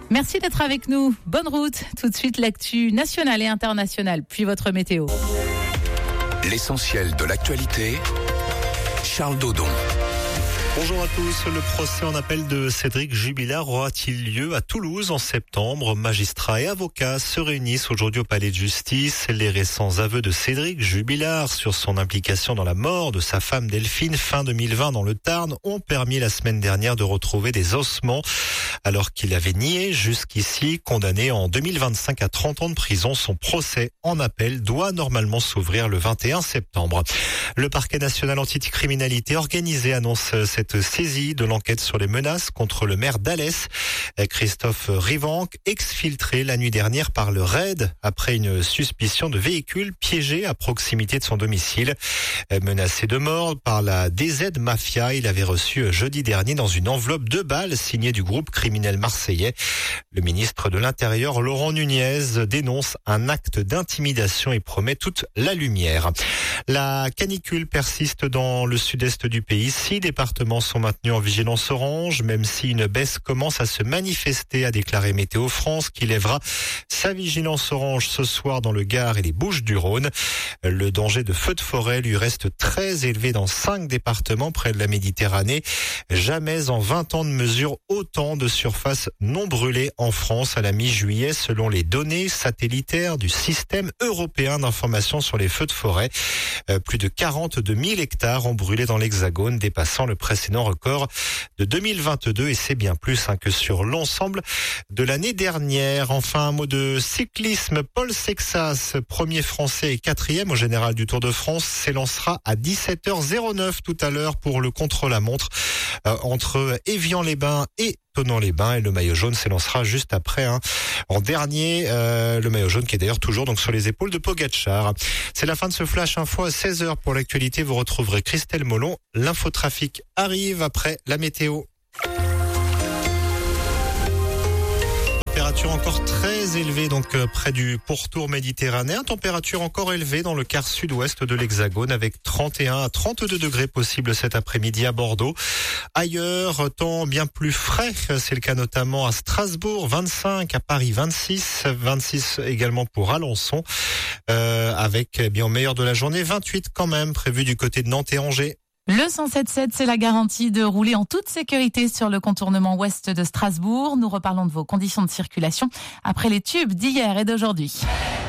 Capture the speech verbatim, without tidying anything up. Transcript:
Merci d'être avec nous. Bonne route. Tout de suite, l'actu nationale et internationale, puis votre météo. L'essentiel de l'actualité, Charles Dodon. Bonjour à tous. Le procès en appel de Cédric Jubilard aura-t-il lieu à Toulouse en septembre? Magistrats et avocats se réunissent aujourd'hui au palais de justice. Les récents aveux de Cédric Jubilard sur son implication dans la mort de sa femme Delphine fin deux mille vingt dans le Tarn ont permis la semaine dernière de retrouver des ossements alors qu'il avait nié jusqu'ici. Condamné en deux mille vingt-cinq à trente ans de prison, son procès en appel doit normalement s'ouvrir le vingt et un septembre. Le parquet national anticriminalité organisé annonce cette saisie de l'enquête sur les menaces contre le maire d'Alès, Christophe Rivanc, exfiltré la nuit dernière par le raid après une suspicion de véhicule piégé à proximité de son domicile. Menacé de mort par la D Z Mafia, il avait reçu jeudi dernier dans une enveloppe deux balles signée du groupe criminel marseillais. Le ministre de l'Intérieur, Laurent Nunez, dénonce un acte d'intimidation et promet toute la lumière. La canicule persiste dans le sud-est du pays. Six départements sont maintenus en vigilance orange, même si une baisse commence à se manifester, a déclaré Météo France, qui lèvera sa vigilance orange ce soir dans le Gard et les Bouches-du-Rhône. Le danger de feux de forêt lui reste très élevé dans cinq départements près de la Méditerranée. Jamais en vingt ans de mesure autant de surfaces non brûlées en France à la mi-juillet, selon les données satellitaires du système européen d'information sur les feux de forêt. Euh, plus de quarante-deux mille hectares ont brûlé dans l'Hexagone, dépassant le précédent record de deux mille vingt-deux, et c'est bien plus hein, que sur l'ensemble de l'année dernière. Enfin, un mot de cyclisme. Paul Sexas, premier français et quatrième au général du Tour de France, s'élancera à dix-sept heures neuf tout à l'heure pour le contre-la-montre euh, entre Évian-les-Bains et Thonon-les-Bains, et le maillot jaune s'élancera juste après. Hein. En dernier, euh, le maillot jaune qui est d'ailleurs toujours donc sur les épaules de Pogacar. C'est la fin de ce Flash Info à seize heures. Pour l'actualité, vous retrouverez Christelle Molon. L'infotrafic arrive après la météo. Température encore très élevée donc euh, près du pourtour méditerranéen. Température encore élevée dans le quart sud-ouest de l'Hexagone avec trente et un à trente-deux degrés possibles cet après-midi à Bordeaux. Ailleurs, temps bien plus frais. C'est le cas notamment à Strasbourg, vingt-cinq, à Paris vingt-six, vingt-six également pour Alençon. Euh, avec eh bien au meilleur de la journée, vingt-huit quand même prévu du côté de Nantes et Angers. Le cent sept sept, c'est la garantie de rouler en toute sécurité sur le contournement ouest de Strasbourg. Nous reparlons de vos conditions de circulation après les tubes d'hier et d'aujourd'hui.